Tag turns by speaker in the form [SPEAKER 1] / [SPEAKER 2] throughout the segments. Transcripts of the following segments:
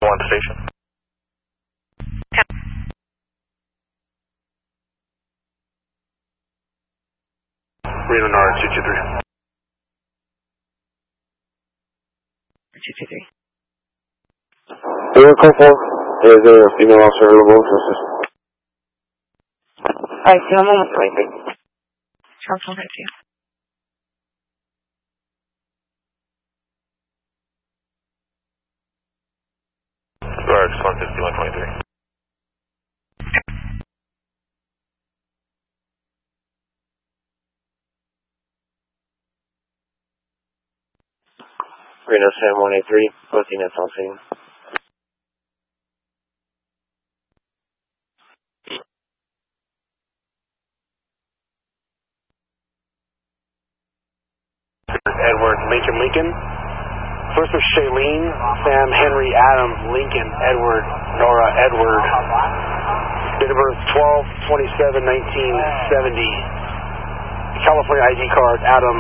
[SPEAKER 1] One station. Reno NAR 223.
[SPEAKER 2] 223.
[SPEAKER 3] Code 4, is there a female officer available to assist?
[SPEAKER 2] Alright, so I'm almost waiting. Charles 132.
[SPEAKER 1] Guards 15123.
[SPEAKER 3] Reno Sam 183, both units on scene.
[SPEAKER 1] Edward Lincoln. First of Shailene, Sam Henry Adam Lincoln Edward Nora Edward. Date of birth 12/27/1970. California ID card Adam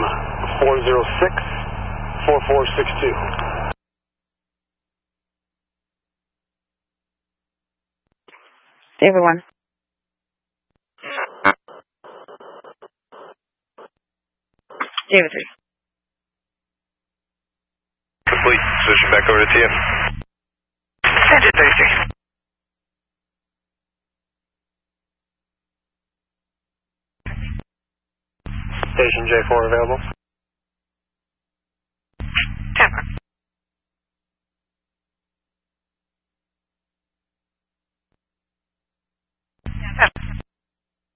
[SPEAKER 1] 406-4462.
[SPEAKER 2] David 1. David 3.
[SPEAKER 1] Complete. Switching back over to TM.
[SPEAKER 2] Center 33.
[SPEAKER 1] Station J4 available.